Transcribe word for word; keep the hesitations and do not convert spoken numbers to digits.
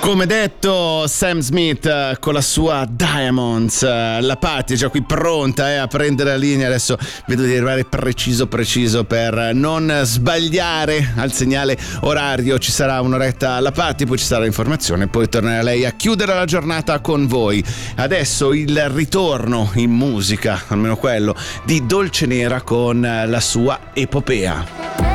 Come detto, Sam Smith uh, con la sua Diamonds, uh, la Patti è già qui pronta eh, a prendere la linea. Adesso vedo di arrivare preciso preciso per non sbagliare al segnale orario. Ci sarà un'oretta alla Patti, poi ci sarà l'informazione, poi tornerà lei a chiudere la giornata con voi. Adesso il ritorno in musica, almeno quello, di Dolcenera con la sua Epopea.